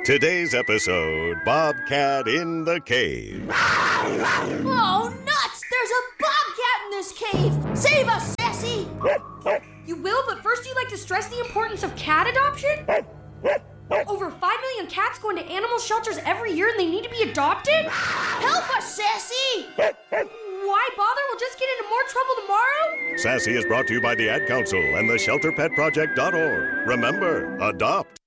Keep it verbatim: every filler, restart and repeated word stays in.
Today's episode, Bobcat in the Cave. Oh, nuts! There's a bobcat in this cave! Save us, Sassy! You will, but first you'd like to stress the importance of cat adoption? Over five million cats go into animal shelters every year and they need to be adopted? Help us, Sassy! Why bother? We'll just get into more trouble tomorrow? Sassy is brought to you by the Ad Council and the shelter pet project dot org. Remember, adopt.